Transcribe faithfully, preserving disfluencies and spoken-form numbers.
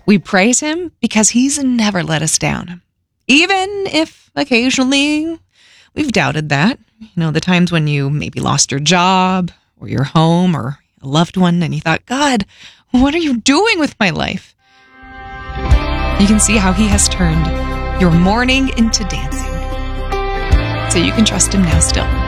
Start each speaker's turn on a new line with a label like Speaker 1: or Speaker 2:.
Speaker 1: We praise him because he's never let us down. Even if occasionally we've doubted that. You know, the times when you maybe lost your job or your home or a loved one and you thought, God, what are you doing with my life? You can see how he has turned your mourning into dancing. So you can trust him now still.